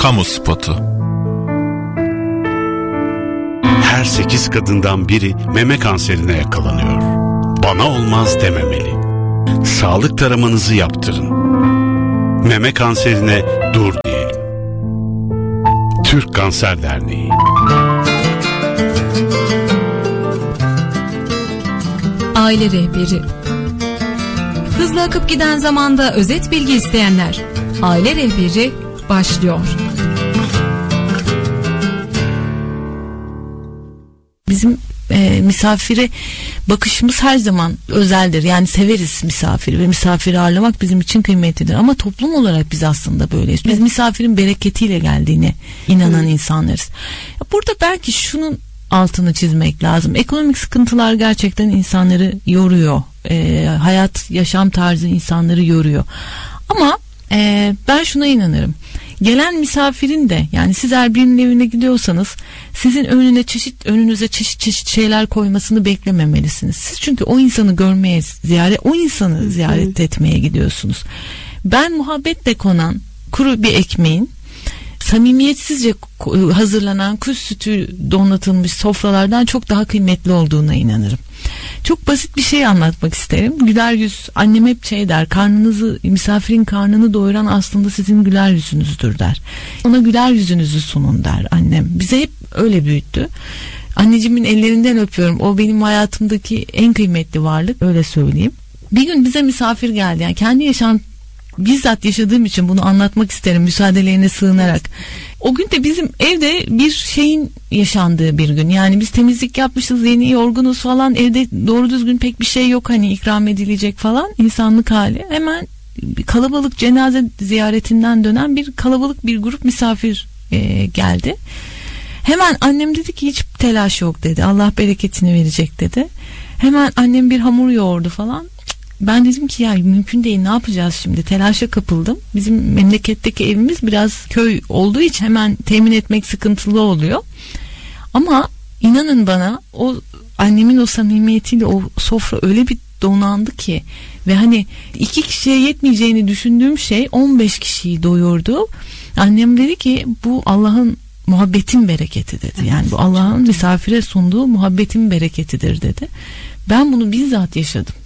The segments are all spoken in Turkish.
Kamu spotu. Her 8 kadından biri meme kanserine yakalanıyor. Bana olmaz dememeli. Sağlık taramanızı yaptırın. Meme kanserine dur diyelim. Türk Kanser Derneği. Aile rehberi. Hızlı akıp giden zamanda özet bilgi isteyenler. Aile rehberi başlıyor. Bizim misafire bakışımız her zaman özeldir. Yani severiz misafiri ve misafiri ağırlamak bizim için kıymetlidir. Ama toplum olarak biz aslında böyleyiz. Biz misafirin bereketiyle geldiğine inanan insanlarız. Burada belki şunun altını çizmek lazım. Ekonomik sıkıntılar gerçekten insanları yoruyor. Hayat, yaşam tarzı insanları yoruyor. Ama ben şuna inanırım. Gelen misafirin de, yani siz eğer birinin evine gidiyorsanız sizin önünüze çeşit şeyler koymasını beklememelisiniz. Siz çünkü o insanı görmeye, o insanı ziyaret etmeye gidiyorsunuz. Ben muhabbetle konan kuru bir ekmeğin samimiyetsizce hazırlanan kuş sütü donatılmış sofralardan çok daha kıymetli olduğuna inanırım. Çok basit bir şey anlatmak isterim. Güler yüz, annem hep der, misafirin karnını doyuran aslında sizin güler yüzünüzdür der. Ona güler yüzünüzü sunun der annem. Bize hep öyle büyüttü. Anneciğimin ellerinden öpüyorum. O benim hayatımdaki en kıymetli varlık, öyle söyleyeyim. Bir gün bize misafir geldi. Yani kendi bizzat yaşadığım için bunu anlatmak isterim müsaadelerine sığınarak. O gün de bizim evde bir şeyin yaşandığı bir gün. Yani biz temizlik yapmışız, yeni yorgunuz falan, evde doğru düzgün pek bir şey yok, hani ikram edilecek falan, insanlık hali. Hemen kalabalık, cenaze ziyaretinden dönen kalabalık bir grup misafir geldi. Hemen annem dedi ki hiç telaş yok dedi, Allah bereketini verecek dedi. Hemen annem bir hamur yoğurdu falan. Ben dedim ki ya mümkün değil, ne yapacağız şimdi? Telaşa kapıldım. Bizim memleketteki evimiz biraz köy olduğu için hemen temin etmek sıkıntılı oluyor. Ama inanın bana, o annemin o samimiyetiyle o sofra öyle bir donandı ki ve hani 2 kişiye yetmeyeceğini düşündüğüm şey 15 kişiyi doyurdu. Annem dedi ki bu Allah'ın muhabbetin bereketi dedi. Yani bu Allah'ın misafire sunduğu muhabbetin bereketidir dedi. Ben bunu bizzat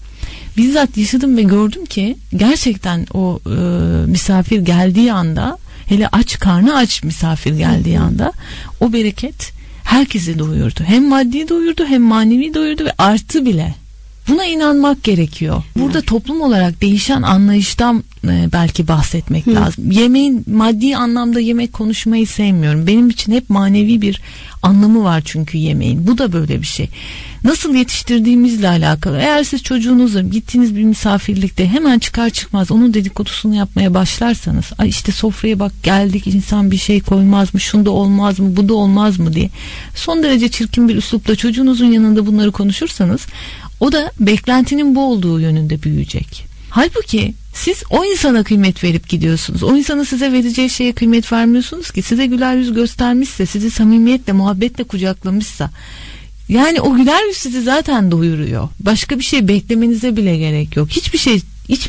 yaşadım ve gördüm ki gerçekten o misafir geldiği anda, hele karnı aç misafir geldiği anda o bereket herkesi doyurdu. Hem maddi doyurdu hem manevi doyurdu ve arttı bile. Buna inanmak gerekiyor. Burada toplum olarak değişen anlayıştan belki bahsetmek lazım. Yemeğin maddi anlamda yemek konuşmayı sevmiyorum. Benim için hep manevi bir anlamı var çünkü yemeğin. Bu da böyle bir şey. Nasıl yetiştirdiğimizle alakalı. Eğer siz çocuğunuzla gittiğiniz bir misafirlikte hemen çıkar çıkmaz onun dedikodusunu yapmaya başlarsanız, ay işte sofraya bak geldik, insan bir şey koymaz mı, şunda olmaz mı, bu da olmaz mı diye son derece çirkin bir üslupla çocuğunuzun yanında bunları konuşursanız, o da beklentinin bu olduğu yönünde büyüyecek. Halbuki siz o insana kıymet verip gidiyorsunuz. O insanın size vereceği şeye kıymet vermiyorsunuz ki. Size güler yüz göstermişse, sizi samimiyetle, muhabbetle kucaklamışsa, yani o güler yüz sizi zaten doyuruyor. Başka bir şey beklemenize bile gerek yok. Hiçbir şey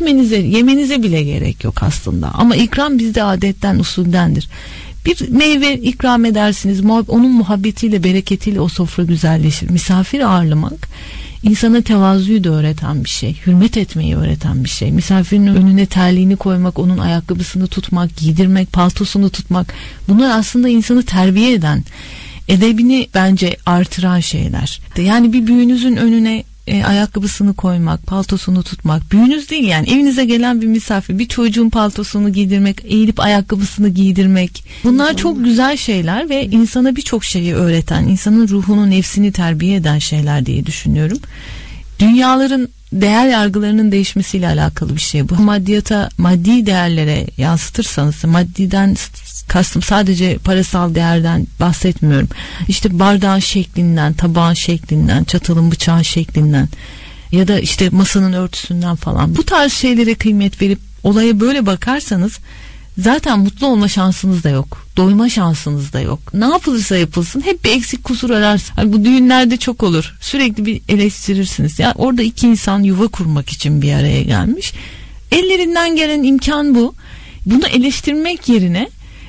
yemenize bile gerek yok aslında. Ama ikram bizde adetten, usuldendir. Bir meyve ikram edersiniz, onun muhabbetiyle, bereketiyle o sofra güzelleşir. Misafir ağırlamak insana tevazuyu da öğreten bir şey. Hürmet etmeyi öğreten bir şey. Misafirin önüne terliğini koymak, onun ayakkabısını tutmak, giydirmek, paltosunu tutmak. Bunlar aslında insanı terbiye eden, edebini bence artıran şeyler. Yani bir büyüğünüzün önüne ayakkabısını koymak, paltosunu tutmak. Büyüğünüz değil yani, evinize gelen bir misafir, bir çocuğun paltosunu giydirmek, eğilip ayakkabısını giydirmek. Bunlar çok güzel şeyler ve insana birçok şeyi öğreten, insanın ruhunu, nefsini terbiye eden şeyler diye düşünüyorum. Dünyaların değer yargılarının değişmesiyle alakalı bir şey bu. Maddiyata, maddi değerlere yansıtırsanız, maddiden kastım sadece parasal değerden bahsetmiyorum. İşte bardağın şeklinden, tabağın şeklinden, çatalın bıçağın şeklinden ya da işte masanın örtüsünden falan. Bu tarz şeylere kıymet verip olaya böyle bakarsanız zaten mutlu olma şansınız da yok. Doyma şansınız da yok. Ne yapılırsa yapılsın hep bir eksik kusur ararsın. Hani bu düğünlerde çok olur. Sürekli bir eleştirirsiniz. Ya orada 2 insan yuva kurmak için bir araya gelmiş. Ellerinden gelen imkan bu. Bunu eleştirmek yerine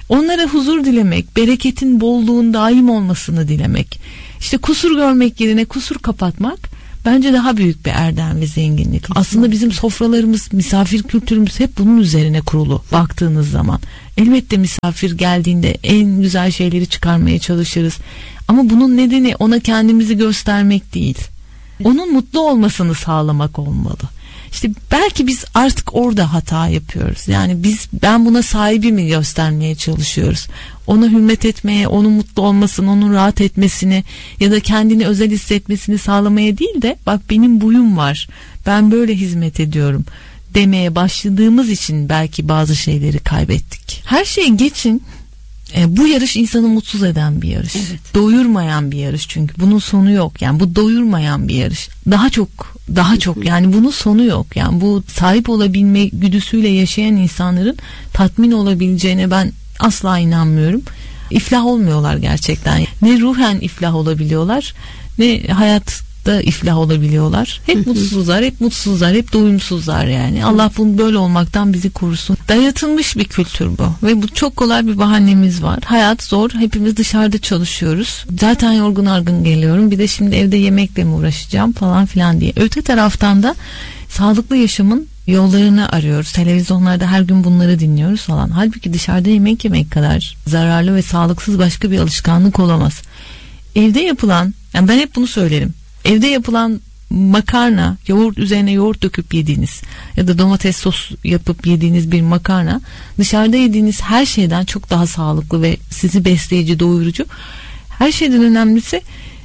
Onlara huzur dilemek, bereketin, bolluğun daim olmasını dilemek. İşte kusur görmek yerine kusur kapatmak bence daha büyük bir erdem ve zenginlik. Kesinlikle. Aslında bizim sofralarımız, misafir kültürümüz hep bunun üzerine kurulu baktığınız zaman. Elbette misafir geldiğinde en güzel şeyleri çıkarmaya çalışırız. Ama bunun nedeni ona kendimizi göstermek değil. Onun mutlu olmasını sağlamak olmalı. İşte belki biz artık orada hata yapıyoruz. Yani ben buna sahibimi göstermeye çalışıyoruz. Ona hürmet etmeye, onun mutlu olmasını, onun rahat etmesini ya da kendini özel hissetmesini sağlamaya değil de bak benim buyum var, ben böyle hizmet ediyorum demeye başladığımız için belki bazı şeyleri kaybettik. Her şeyi geçin. Bu yarış insanı mutsuz eden bir yarış. Evet. Doyurmayan bir yarış çünkü. Bunun sonu yok. Yani bu doyurmayan bir yarış. Daha çok yani bunun sonu yok. Yani bu sahip olabilme güdüsüyle yaşayan insanların tatmin olabileceğine ben asla inanmıyorum. İflah olmuyorlar gerçekten. Ne ruhen iflah olabiliyorlar, ne hayatta iflah olabiliyorlar. Hep mutsuzlar, hep doyumsuzlar yani. Allah bunu böyle olmaktan bizi korusun. Dayatılmış bir kültür bu ve bu çok kolay bir bahanemiz var. Hayat zor, hepimiz dışarıda çalışıyoruz. Zaten yorgun argın geliyorum. Bir de şimdi evde yemekle mi uğraşacağım falan filan diye. Öte taraftan da sağlıklı yaşamın yollarını arıyoruz. Televizyonlarda her gün bunları dinliyoruz falan. Halbuki dışarıda yemek yemek kadar zararlı ve sağlıksız başka bir alışkanlık olamaz. Evde yapılan, yani ben hep bunu söylerim. Evde yapılan makarna, yoğurt üzerine yoğurt döküp yediğiniz ya da domates sos yapıp yediğiniz bir makarna dışarıda yediğiniz her şeyden çok daha sağlıklı ve sizi besleyici, doyurucu. Her şeyden önemlisi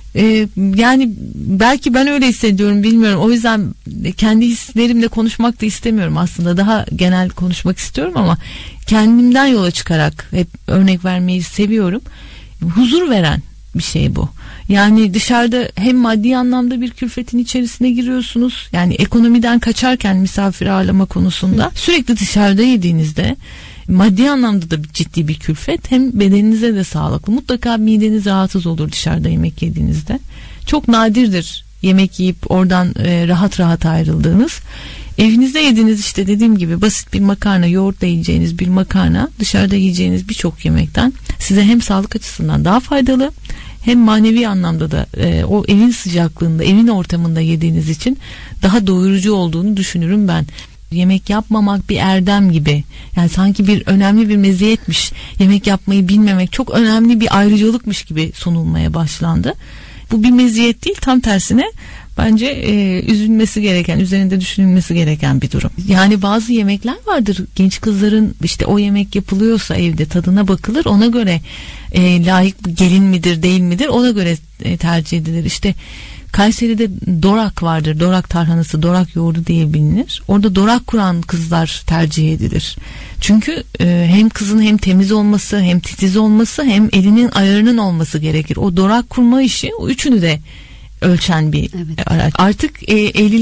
yani belki ben öyle hissediyorum, bilmiyorum. O yüzden kendi hislerimle konuşmak da istemiyorum aslında. Daha genel konuşmak istiyorum ama kendimden yola çıkarak hep örnek vermeyi seviyorum. Huzur veren bir şey bu. Yani dışarıda hem maddi anlamda bir külfetin içerisine giriyorsunuz. Yani ekonomiden kaçarken misafir ağırlama konusunda sürekli dışarıda yediğinizde maddi anlamda da ciddi bir külfet, hem bedeninize de sağlıklı. Mutlaka mideniz rahatsız olur dışarıda yemek yediğinizde. Çok nadirdir yemek yiyip oradan rahat rahat ayrıldığınız. Evinizde yediğiniz işte dediğim gibi basit bir makarna, yoğurtla yiyeceğiniz bir makarna dışarıda yiyeceğiniz birçok yemekten size hem sağlık açısından daha faydalı, hem manevi anlamda da o evin sıcaklığında, evin ortamında yediğiniz için daha doyurucu olduğunu düşünürüm ben. Yemek yapmamak bir erdem gibi. Yani sanki bir önemli bir meziyetmiş. Yemek yapmayı bilmemek çok önemli bir ayrıcalıkmış gibi sunulmaya başlandı. Bu bir meziyet değil, tam tersine bence üzülmesi gereken, üzerinde düşünülmesi gereken bir durum. Yani bazı yemekler vardır. Genç kızların işte o yemek yapılıyorsa evde tadına bakılır. Ona göre layık bir gelin midir, değil midir? Ona göre tercih edilir. İşte Kayseri'de dorak vardır. Dorak tarhanası, dorak yoğurdu diye bilinir. Orada dorak kuran kızlar tercih edilir. Çünkü hem kızın hem temiz olması, hem titiz olması, hem elinin ayarının olması gerekir. O dorak kurma işi o üçünü de ölçen bir araç. Artık eli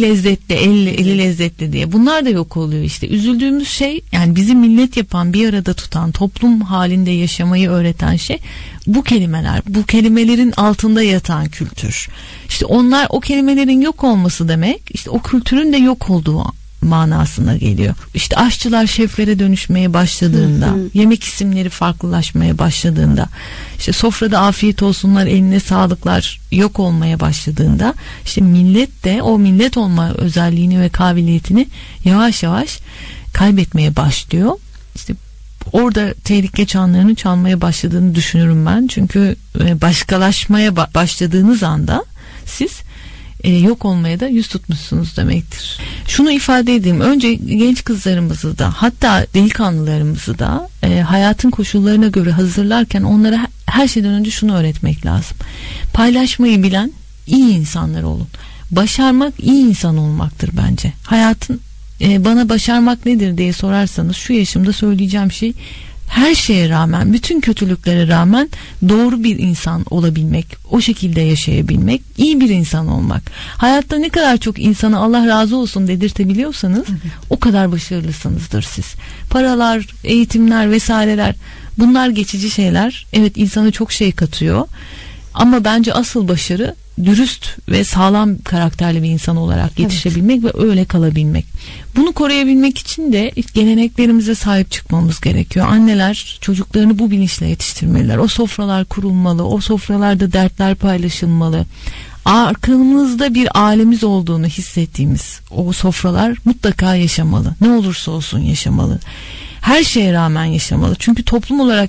lezzetli diye. Bunlar da yok oluyor işte. Üzüldüğümüz şey, yani bizi millet yapan, bir arada tutan, toplum halinde yaşamayı öğreten şey bu kelimeler. Bu kelimelerin altında yatan kültür. İşte onlar, o kelimelerin yok olması demek, işte o kültürün de yok olduğu manasına geliyor. İşte aşçılar şeflere dönüşmeye başladığında, yemek isimleri farklılaşmaya başladığında, işte sofrada afiyet olsunlar, eline sağlıklar yok olmaya başladığında, işte millet de o millet olma özelliğini ve kabiliyetini yavaş yavaş kaybetmeye başlıyor. İşte orada tehlike çanlarını çalmaya başladığını düşünürüm ben. Çünkü başkalaşmaya başladığınız anda siz yok olmaya da yüz tutmuşsunuz demektir. Şunu ifade edeyim. Önce genç kızlarımızı da, hatta delikanlılarımızı da hayatın koşullarına göre hazırlarken onlara her şeyden önce şunu öğretmek lazım. Paylaşmayı bilen iyi insanlar olun. Başarmak iyi insan olmaktır bence. Hayatın bana başarmak nedir diye sorarsanız şu yaşımda söyleyeceğim şey, her şeye rağmen, bütün kötülüklere rağmen doğru bir insan olabilmek, o şekilde yaşayabilmek, iyi bir insan olmak. Hayatta ne kadar çok insana Allah razı olsun dedirtebiliyorsanız o kadar başarılısınızdır siz. Paralar, eğitimler vesaireler, bunlar geçici şeyler. Evet, insana çok şey katıyor. Ama bence asıl başarı dürüst ve sağlam karakterli bir insan olarak yetişebilmek ve öyle kalabilmek. Bunu koruyabilmek için de geleneklerimize sahip çıkmamız gerekiyor. Anneler çocuklarını bu bilinçle yetiştirmeliler. O sofralar kurulmalı, o sofralarda dertler paylaşılmalı. Arkamızda bir ailemiz olduğunu hissettiğimiz o sofralar mutlaka yaşamalı. Ne olursa olsun yaşamalı. Her şeye rağmen yaşamalı. Çünkü toplum olarak